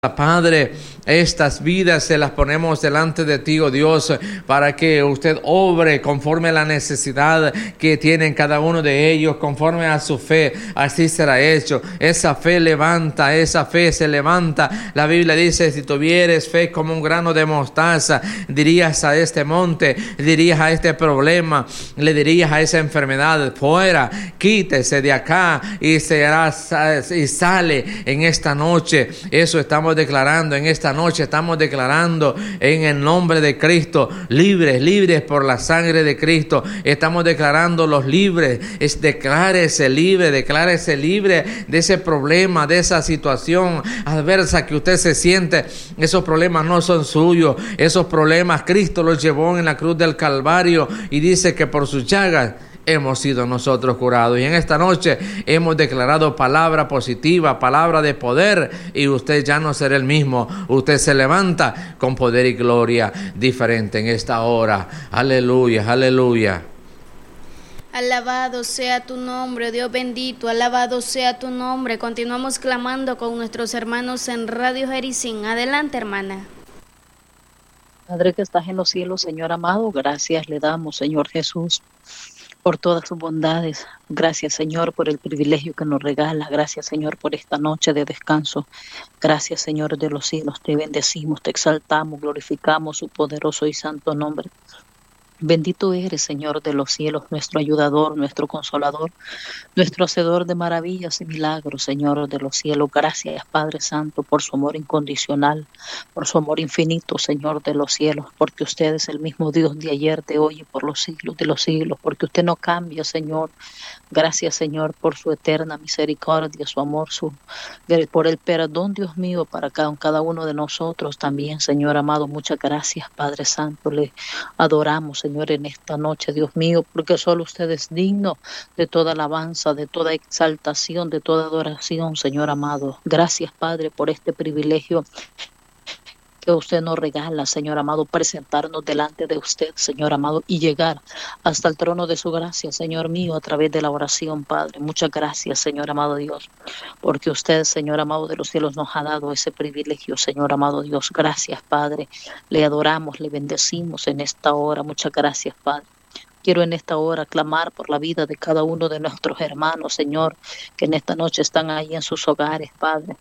Padre, estas vidas se las ponemos delante de ti, oh Dios, para que usted obre conforme a la necesidad que tienen cada uno de ellos, conforme a su fe. Así será hecho. Esa fe levanta, esa fe se levanta. La Biblia dice: si tuvieres fe como un grano de mostaza, dirías a este monte, dirías a este problema, le dirías a esa enfermedad: fuera, quítese de acá, y sale en esta noche. Eso estamos declarando en esta noche. Estamos declarando en el nombre de Cristo, libres por la sangre de Cristo. Estamos declarando los libres. Declárese libre de ese problema, de esa situación adversa que usted se siente. Esos problemas no son suyos. Esos problemas Cristo los llevó en la cruz del Calvario, y dice que por sus llagas hemos sido nosotros curados. Y en esta noche hemos declarado palabra positiva, palabra de poder, y usted ya no será el mismo. Usted se levanta con poder y gloria diferente en esta hora. Aleluya, aleluya. Alabado sea tu nombre, Dios bendito, alabado sea tu nombre. Continuamos clamando con nuestros hermanos en Radio Jericín. Adelante, hermana. Padre que estás en los cielos, Señor amado, gracias le damos, Señor Jesús, por todas sus bondades. Gracias, Señor, por el privilegio que nos regala. Gracias, Señor, por esta noche de descanso. Gracias, Señor de los cielos. Te bendecimos, te exaltamos, glorificamos su poderoso y santo nombre. Bendito eres, Señor de los cielos, nuestro ayudador, nuestro consolador, nuestro hacedor de maravillas y milagros, Señor de los cielos. Gracias, Padre Santo, por su amor incondicional, por su amor infinito, Señor de los cielos, porque usted es el mismo Dios de ayer, de hoy y por los siglos de los siglos, porque usted no cambia, Señor. Gracias, Señor, por su eterna misericordia, su amor, por el perdón, Dios mío, para cada uno de nosotros también, Señor amado. Muchas gracias, Padre Santo. Le adoramos, Señor, en esta noche, Dios mío, porque solo usted es digno de toda alabanza, de toda exaltación, de toda adoración, Señor amado. Gracias, Padre, por este privilegio que usted nos regala, Señor amado, presentarnos delante de usted, Señor amado, y llegar hasta el trono de su gracia, Señor mío, a través de la oración, Padre. Muchas gracias, Señor amado Dios, porque usted, Señor amado de los cielos, nos ha dado ese privilegio, Señor amado Dios. Gracias, Padre. Le adoramos, le bendecimos en esta hora. Muchas gracias, Padre. Quiero en esta hora clamar por la vida de cada uno de nuestros hermanos, Señor, que en esta noche están ahí en sus hogares, Padre.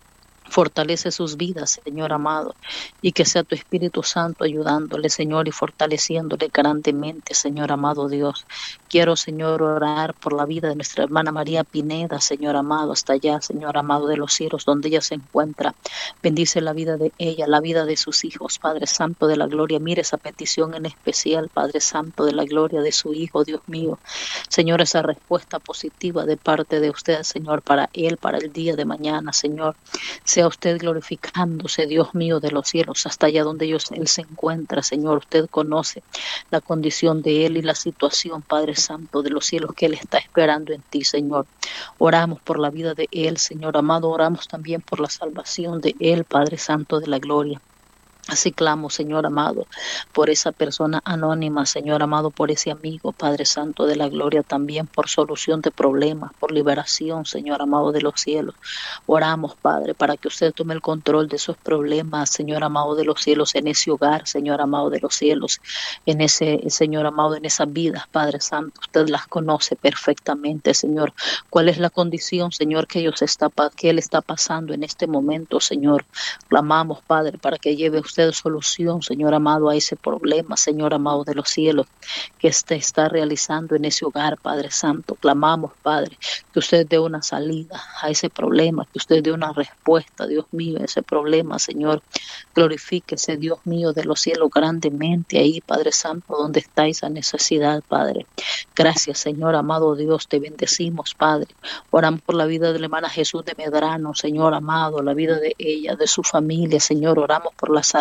Fortalece sus vidas, Señor amado, y que sea tu Espíritu Santo ayudándole, Señor, y fortaleciéndole grandemente, Señor amado Dios. Quiero, Señor, orar por la vida de nuestra hermana María Pineda, Señor amado, hasta allá, Señor amado de los cielos, donde ella se encuentra. Bendice la vida de ella, la vida de sus hijos, Padre Santo de la gloria. Mire esa petición en especial, Padre Santo de la gloria, de su hijo, Dios mío. Señor, esa respuesta positiva de parte de usted, Señor, para él, para el día de mañana, Señor. Sea usted glorificándose, Dios mío de los cielos, hasta allá donde él se encuentra, Señor. Usted conoce la condición de él y la situación, Padre Santo de los cielos, que él está esperando en ti, Señor. Oramos por la vida de él, Señor amado. Oramos también por la salvación de él, Padre Santo de la gloria. Así clamo, Señor amado, por esa persona anónima, Señor amado, por ese amigo, Padre Santo de la gloria, también por solución de problemas, por liberación, Señor amado de los cielos. Oramos, Padre, para que usted tome el control de esos problemas, Señor amado de los cielos, en ese hogar, Señor amado de los cielos, en ese, Señor amado, en esas vidas, Padre Santo. Usted las conoce perfectamente, Señor. ¿Cuál es la condición, Señor, que él está pasando en este momento, Señor? Clamamos, Padre, para que lleve usted solución, Señor amado, a ese problema, Señor amado de los cielos, que usted está realizando en ese hogar, Padre Santo. Clamamos, Padre, que usted dé una salida a ese problema, que usted dé una respuesta, Dios mío, a ese problema, Señor. Glorifíquese, Dios mío, de los cielos grandemente ahí, Padre Santo, donde está esa necesidad, Padre. Gracias, Señor amado Dios, te bendecimos, Padre. Oramos por la vida de la hermana Jesús de Medrano, Señor amado, la vida de ella, de su familia, Señor. Oramos por la salvación,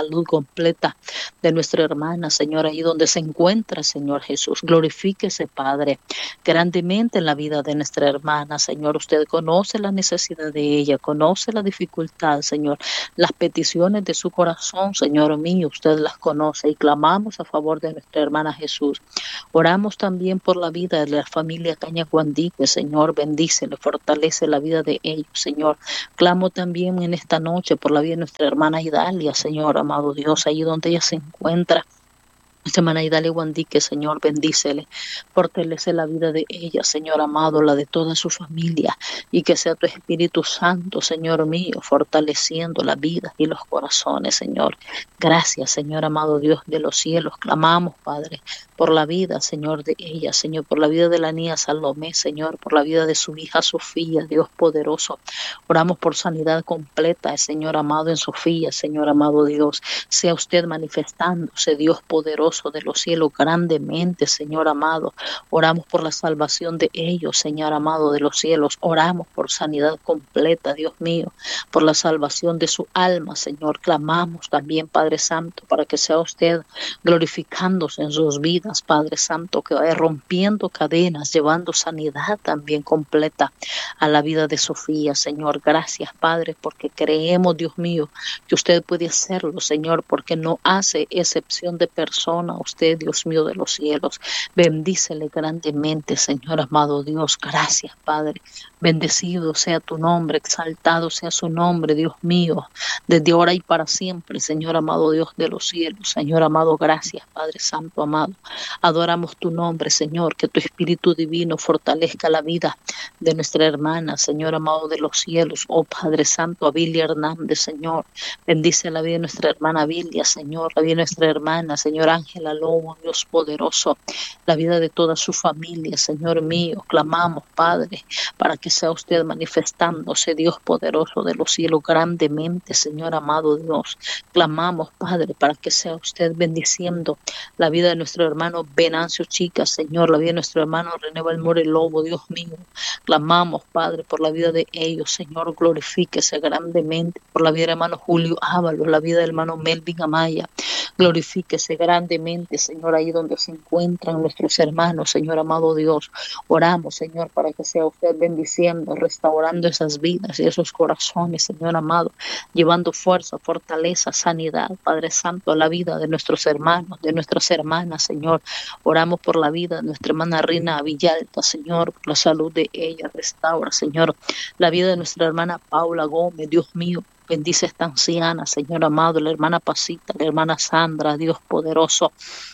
salud completa de nuestra hermana, Señor, ahí donde se encuentra, Señor Jesús. Glorifíquese, Padre, grandemente en la vida de nuestra hermana, Señor. Usted conoce la necesidad de ella, conoce la dificultad, Señor, las peticiones de su corazón, Señor mío, usted las conoce y clamamos a favor de nuestra hermana Jesús. Oramos también por la vida de la familia Cañaguandique, Señor, bendícele, fortalece la vida de ellos, Señor. Clamo también en esta noche por la vida de nuestra hermana Idalia, Señor, amado Dios, ahí donde ella se encuentra. Nuestra hermana Idalia Guandique, Señor, bendícele, fortalece la vida de ella, Señor amado, la de toda su familia, y que sea tu Espíritu Santo, Señor mío, fortaleciendo la vida y los corazones, Señor. Gracias, Señor amado Dios de los cielos. Clamamos, Padre, por la vida, Señor, de ella, Señor, por la vida de la niña Salomé, Señor, por la vida de su hija Sofía, Dios poderoso. Oramos por sanidad completa, Señor amado, en Sofía, Señor amado Dios. Sea usted manifestándose, Dios poderoso de los cielos, grandemente, Señor amado. Oramos por la salvación de ellos, Señor amado de los cielos. Oramos por sanidad completa, Dios mío, por la salvación de su alma, Señor. Clamamos también, Padre Santo, para que sea usted glorificándose en sus vidas, Padre Santo, que vaya rompiendo cadenas, llevando sanidad también completa a la vida de Sofía, Señor. Gracias, Padre, porque creemos, Dios mío, que usted puede hacerlo, Señor, porque no hace excepción de persona. Usted, Dios mío de los cielos, bendícele grandemente, Señor amado Dios. Gracias, Padre. Bendecido sea tu nombre, exaltado sea su nombre, Dios mío, desde ahora y para siempre, Señor amado Dios de los cielos. Señor amado, gracias, Padre Santo amado. Adoramos tu nombre, Señor, que tu Espíritu Divino fortalezca la vida de nuestra hermana, Señor amado de los cielos. Oh Padre Santo, Abilia Hernández, Señor, bendice la vida de nuestra hermana Abilia, Señor, la vida de nuestra hermana, Señor Ángela Lobo, Dios poderoso, la vida de toda su familia, Señor mío. Clamamos, Padre, para que sea usted manifestándose, Dios poderoso de los cielos, grandemente, Señor amado Dios. Clamamos, Padre, para que sea usted bendiciendo la vida de nuestro hermano Venancio Chica, Señor, la vida de nuestro hermano René Valmore Lobo, Dios mío. Clamamos, Padre, por la vida de ellos, Señor, glorifíquese grandemente, por la vida del hermano Julio Ábalos, la vida del hermano Melvin Amaya. Glorifíquese grandemente, Señor, ahí donde se encuentran nuestros hermanos, Señor amado Dios. Oramos, Señor, para que sea usted bendiciendo, restaurando esas vidas y esos corazones, Señor amado, llevando fuerza, fortaleza, sanidad, Padre Santo, a la vida de nuestros hermanos, de nuestras hermanas, Señor. Oramos por la vida de nuestra hermana Rina Villalta, Señor, por la salud de ella, restaura, Señor, la vida de nuestra hermana Paula Gómez, Dios mío. Bendice a esta anciana, Señor amado, la hermana Pasita, la hermana Sandra, Dios poderoso.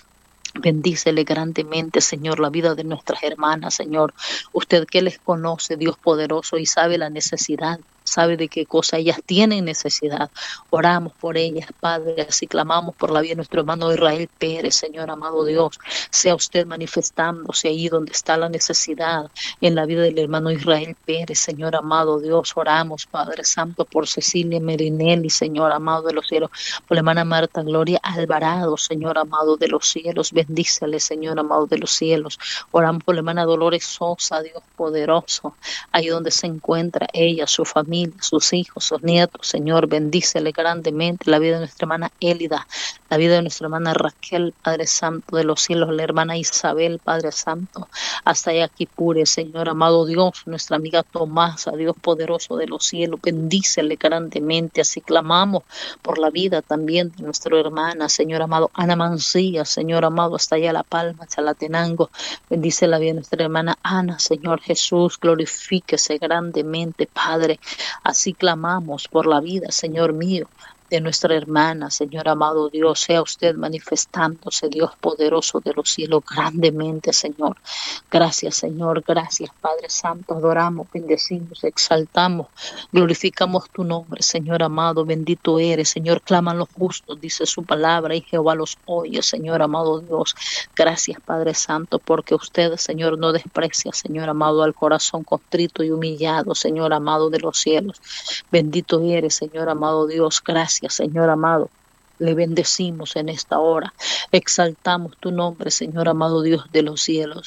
Bendícele grandemente, Señor, la vida de nuestras hermanas, Señor. Usted que les conoce, Dios poderoso, y sabe la necesidad, sabe de qué cosa ellas tienen necesidad. Oramos por ellas, Padre, así clamamos por la vida de nuestro hermano Israel Pérez, Señor amado Dios. Sea usted manifestándose ahí donde está la necesidad, en la vida del hermano Israel Pérez, Señor amado Dios. Oramos, Padre Santo, por Cecilia Merinelli, Señor amado de los cielos, por la hermana Marta Gloria Alvarado, Señor amado de los cielos. Bendícele, Señor amado de los cielos. Oramos por la hermana Dolores Sosa, Dios poderoso, ahí donde se encuentra ella, su familia, sus hijos, sus nietos, Señor, bendícele grandemente la vida de nuestra hermana Élida, la vida de nuestra hermana Raquel, Padre Santo de los cielos, la hermana Isabel, Padre Santo, hasta Yaquipure, Señor amado Dios, nuestra amiga Tomasa, Dios poderoso de los cielos, bendícele grandemente. Así clamamos por la vida también de nuestra hermana, Señor amado, Ana Mancilla, Señor amado, hasta allá La Palma, Chalatenango, bendice la vida de nuestra hermana Ana, Señor Jesús, glorifíquese grandemente, Padre. Así clamamos por la vida, Señor mío, de nuestra hermana, Señor amado Dios. Sea usted manifestándose, Dios poderoso de los cielos, grandemente, Señor. Gracias, Señor, gracias, Padre Santo. Adoramos, bendecimos, exaltamos, glorificamos tu nombre, Señor amado. Bendito eres, Señor. Claman los justos, dice su palabra, y Jehová los oye, Señor amado Dios. Gracias, Padre Santo, porque usted, Señor, no desprecia, Señor amado, al corazón contrito y humillado, Señor amado de los cielos. Bendito eres, Señor amado Dios. Gracias, Señor amado. Le bendecimos en esta hora. Exaltamos tu nombre, Señor amado Dios de los cielos.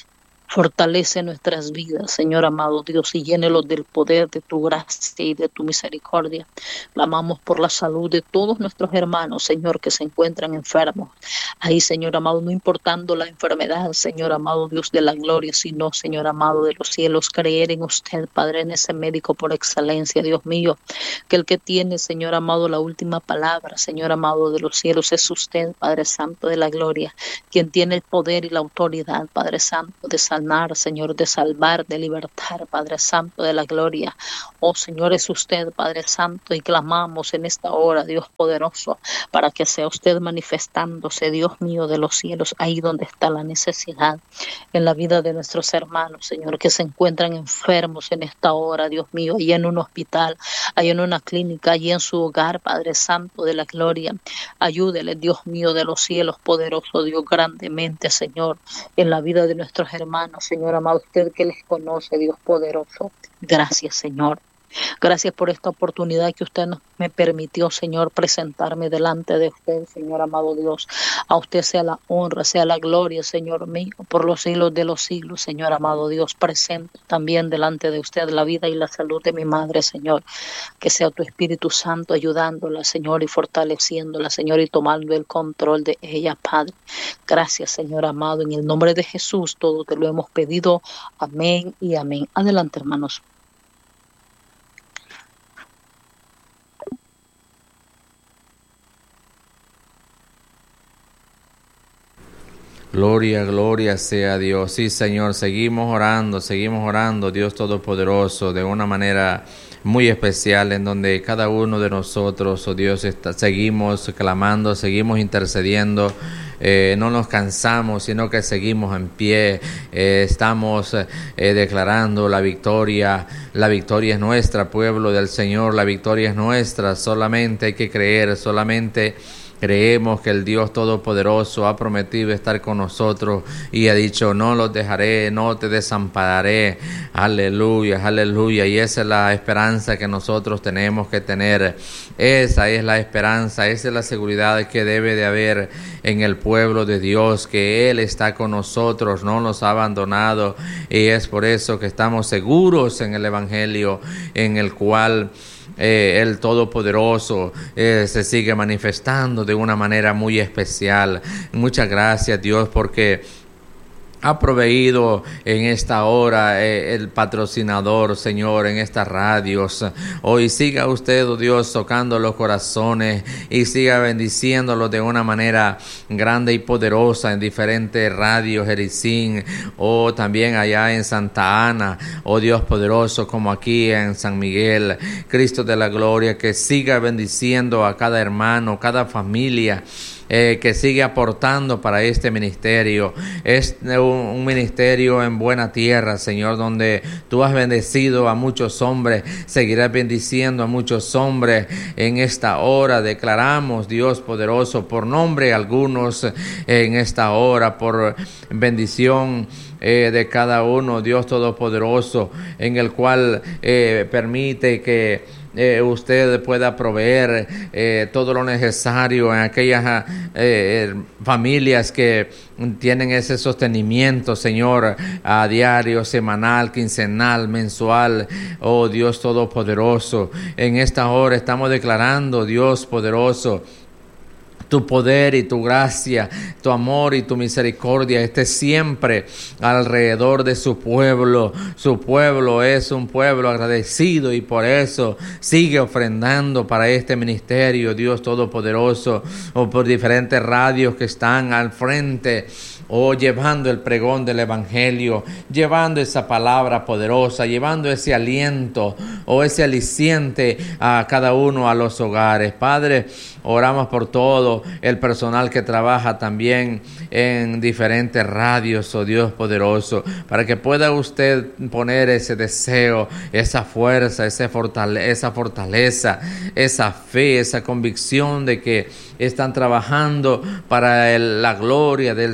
Fortalece nuestras vidas, Señor amado Dios, y llénelos del poder de tu gracia y de tu misericordia. Clamamos por la salud de todos nuestros hermanos, Señor, que se encuentran enfermos. Ahí, Señor amado, no importando la enfermedad, Señor amado Dios de la gloria, sino, Señor amado de los cielos, creer en usted, Padre, en ese médico por excelencia, Dios mío, que el que tiene, Señor amado, la última palabra, Señor amado de los cielos, es usted, Padre Santo de la gloria, quien tiene el poder y la autoridad, Padre Santo, de sanar, Señor, de salvar, de libertar, Padre Santo de la gloria. Oh Señor, es usted, Padre Santo, y clamamos en esta hora, Dios poderoso, para que sea usted manifestándose, Dios mío de los cielos, ahí donde está la necesidad en la vida de nuestros hermanos, Señor, que se encuentran enfermos en esta hora, Dios mío, ahí en un hospital, ahí en una clínica, ahí en su hogar, Padre Santo de la gloria. Ayúdele, Dios mío de los cielos, poderoso Dios, grandemente, Señor, en la vida de nuestros hermanos, Señor amado, usted que les conoce, Dios poderoso. Gracias, Señor. Gracias por esta oportunidad que usted me permitió, Señor, presentarme delante de usted, Señor amado Dios. A usted sea la honra, sea la gloria, Señor mío, por los siglos de los siglos, Señor amado Dios. Presento también delante de usted la vida y la salud de mi madre, Señor. Que sea tu Espíritu Santo ayudándola, Señor, y fortaleciéndola, Señor, y tomando el control de ella, Padre. Gracias, Señor amado. En el nombre de Jesús, todo te lo hemos pedido. Amén y amén. Adelante, hermanos. Gloria, gloria sea Dios. Sí, Señor, seguimos orando, Dios Todopoderoso, de una manera muy especial, en donde cada uno de nosotros, oh Dios, seguimos clamando, seguimos intercediendo. No nos cansamos, sino que seguimos en pie. Estamos declarando la victoria. La victoria es nuestra, pueblo del Señor. La victoria es nuestra. Solamente hay que creer, solamente creemos que el Dios Todopoderoso ha prometido estar con nosotros y ha dicho: no los dejaré, no te desampararé. Aleluya, aleluya. Y esa es la esperanza que nosotros tenemos que tener. Esa es la esperanza, esa es la seguridad que debe de haber en el pueblo de Dios, que Él está con nosotros, no nos ha abandonado. Y es por eso que estamos seguros en el Evangelio, en el cual el Todopoderoso se sigue manifestando de una manera muy especial. Muchas gracias, Dios, porque ha proveído en esta hora el patrocinador, Señor, en estas radios. Hoy siga usted, oh Dios, tocando los corazones y siga bendiciéndolos de una manera grande y poderosa en diferentes radios, Jericín, o también allá en Santa Ana, oh Dios poderoso, como aquí en San Miguel. Cristo de la gloria, que siga bendiciendo a cada hermano, cada familia, que sigue aportando para este ministerio. Es un ministerio en buena tierra, Señor, donde tú has bendecido a muchos hombres, seguirás bendiciendo a muchos hombres en esta hora. Declaramos, Dios poderoso, por nombre algunos en esta hora, por bendición de cada uno, Dios Todopoderoso, en el cual permite que usted pueda proveer todo lo necesario en aquellas familias que tienen ese sostenimiento, Señor, a diario, semanal, quincenal, mensual. Oh Dios Todopoderoso, en esta hora estamos declarando, Dios poderoso, tu poder y tu gracia, tu amor y tu misericordia esté siempre alrededor de su pueblo. Su pueblo es un pueblo agradecido y por eso sigue ofrendando para este ministerio, Dios Todopoderoso, o por diferentes radios que están al frente, o llevando el pregón del Evangelio, llevando esa palabra poderosa, llevando ese aliento o ese aliciente a cada uno, a los hogares. Padre, oramos por todo el personal que trabaja también en diferentes radios, oh Dios poderoso, para que pueda usted poner ese deseo, esa fuerza, esa fortaleza, esa fe, esa convicción de que están trabajando para la gloria del Señor.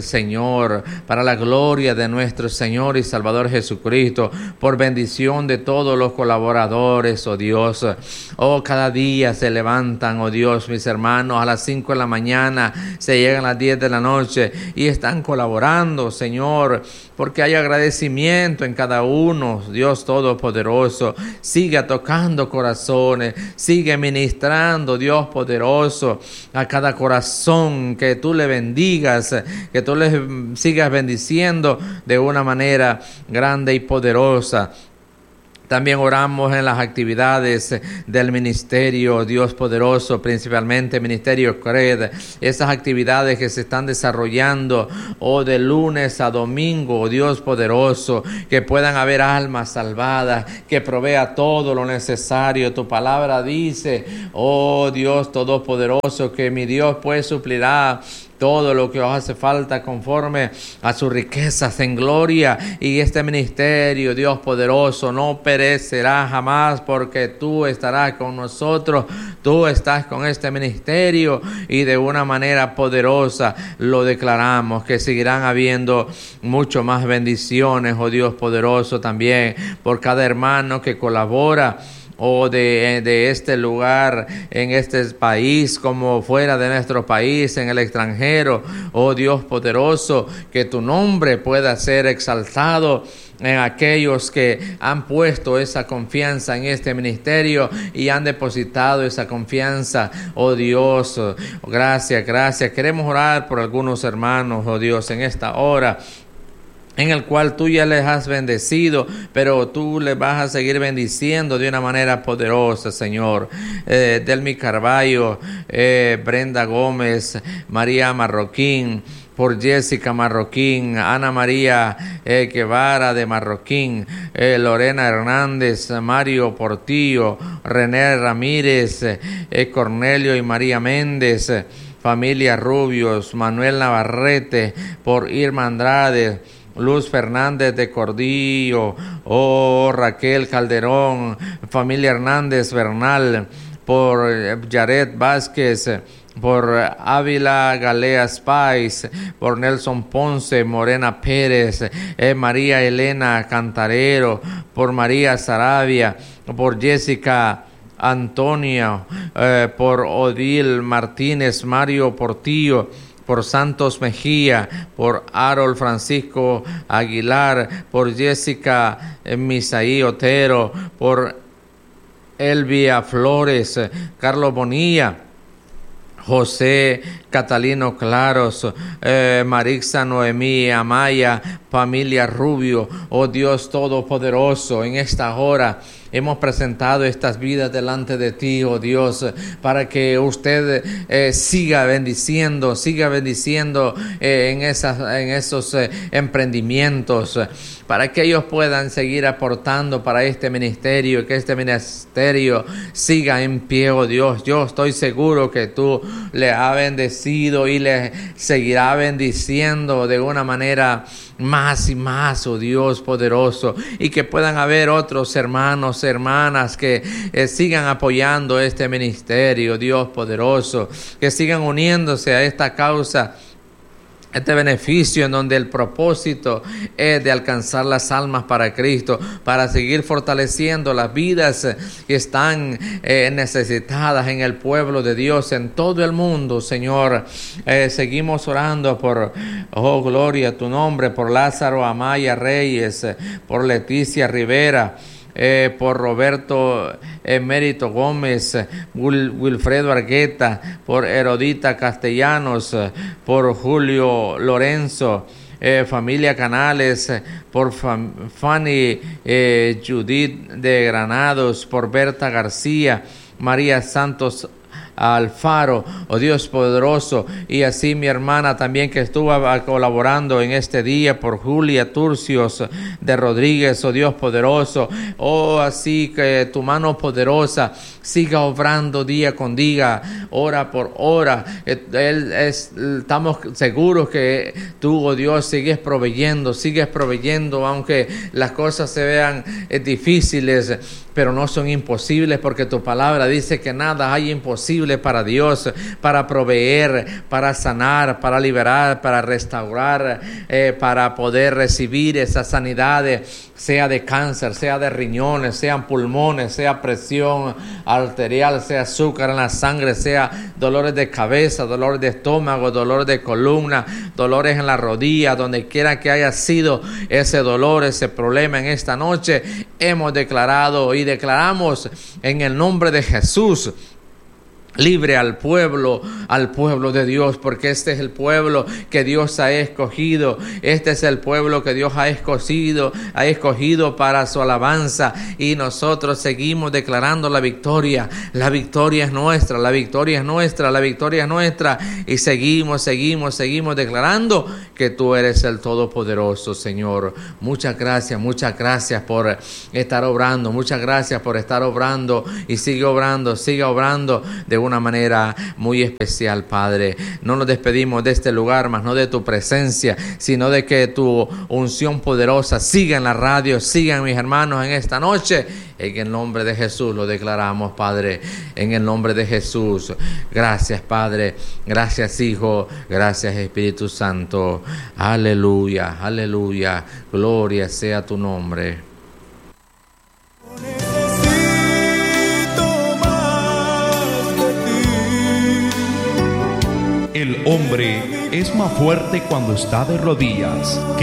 Señor, para la gloria de nuestro Señor y Salvador Jesucristo, por bendición de todos los colaboradores, oh Dios. Oh, cada día se levantan, oh Dios, mis hermanos, a las 5 de la mañana, se llegan a las 10 de la noche y están colaborando, Señor, porque hay agradecimiento en cada uno. Dios Todopoderoso, sigue tocando corazones, sigue ministrando, Dios poderoso, a cada corazón, que tú le bendigas, que tú le sigas bendiciendo de una manera grande y poderosa. También oramos en las actividades del ministerio, Dios poderoso, principalmente Ministerio CRED, esas actividades que se están desarrollando de lunes a domingo, Dios poderoso, que puedan haber almas salvadas, que provea todo lo necesario. Tu palabra dice, oh Dios todopoderoso, que mi Dios pues suplirá todo lo que os hace falta conforme a sus riquezas en gloria. Y este ministerio, Dios poderoso, no perecerá jamás, porque tú estarás con nosotros, tú estás con este ministerio, y de una manera poderosa lo declaramos, que seguirán habiendo mucho más bendiciones, oh Dios poderoso, también por cada hermano que colabora, de este lugar, en este país, como fuera de nuestro país, en el extranjero. Oh Dios poderoso, que tu nombre pueda ser exaltado en aquellos que han puesto esa confianza en este ministerio y han depositado esa confianza. Oh Dios, gracias. Queremos orar por algunos hermanos, oh Dios, en esta hora, en el cual tú ya les has bendecido, pero tú les vas a seguir bendiciendo de una manera poderosa, Señor. Delmi Carballo, Brenda Gómez, María Marroquín, por Jessica Marroquín, Ana María Guevara de Marroquín, Lorena Hernández, Mario Portillo, René Ramírez, Cornelio y María Méndez, familia Rubios, Manuel Navarrete, por Irma Andrade, Luz Fernández de Cordillo, Raquel Calderón, familia Hernández Bernal, por Jared Vázquez, por Ávila Galeas Pais, por Nelson Ponce, Morena Pérez, María Elena Cantarero, por María Sarabia, por Jessica Antonio, por Odil Martínez, Mario Portillo, por Santos Mejía, por Harold Francisco Aguilar, por Jessica Misaí Otero, por Elvia Flores, Carlos Bonilla, José Catalino Claros, Marixa Noemí Amaya, familia Rubio. Oh Dios Todopoderoso, en esta hora hemos presentado estas vidas delante de ti, oh Dios, para que usted siga bendiciendo en esos emprendimientos, para que ellos puedan seguir aportando para este ministerio, y que este ministerio siga en pie, oh Dios. Yo estoy seguro que tú le has bendecido y le seguirá bendiciendo de una manera más y más, oh Dios poderoso, y que puedan haber otros hermanos, hermanas que sigan apoyando este ministerio, Dios poderoso, que sigan uniéndose a esta causa, este beneficio en donde el propósito es de alcanzar las almas para Cristo, para seguir fortaleciendo las vidas que están necesitadas en el pueblo de Dios en todo el mundo, Señor. Seguimos orando por, oh gloria a tu nombre, por Lázaro Amaya Reyes, por Leticia Rivera, por Roberto Emérito Gómez, Wilfredo Argueta, por Herodita Castellanos, por Julio Lorenzo, familia Canales, por Fanny Judith de Granados, por Berta García, María Santos Alfaro, oh Dios poderoso, y así mi hermana también que estuvo colaborando en este día, por Julia Turcios de Rodríguez, oh Dios poderoso, oh así que tu mano poderosa siga obrando día con día, hora por hora. Estamos seguros que tú, oh Dios, sigues proveyendo, aunque las cosas se vean difíciles, pero no son imposibles, porque tu palabra dice que nada hay imposible para Dios, para proveer, para sanar, para liberar, para restaurar, para poder recibir esas sanidades, sea de cáncer, sea de riñones, sean pulmones, sea presión arterial, sea azúcar en la sangre, sea dolores de cabeza, dolores de estómago, dolores de columna, dolores en la rodilla, donde quiera que haya sido ese dolor, ese problema en esta noche, hemos declarado y declaramos en el nombre de Jesús, libre al pueblo de Dios, porque este es el pueblo que Dios ha escogido. Este es el pueblo que Dios ha escogido para su alabanza, y nosotros seguimos declarando la victoria. La victoria es nuestra, la victoria es nuestra, la victoria es nuestra, y seguimos declarando que tú eres el Todopoderoso, Señor. Muchas gracias por estar obrando, muchas gracias por estar obrando, y siga obrando de una manera muy especial, Padre. No nos despedimos de este lugar, mas no de tu presencia, sino de que tu unción poderosa siga en la radio, sigan mis hermanos en esta noche. En el nombre de Jesús lo declaramos, Padre, en el nombre de Jesús. Gracias, Padre, gracias, Hijo, gracias, Espíritu Santo. Aleluya, aleluya, gloria sea tu nombre. El hombre es más fuerte cuando está de rodillas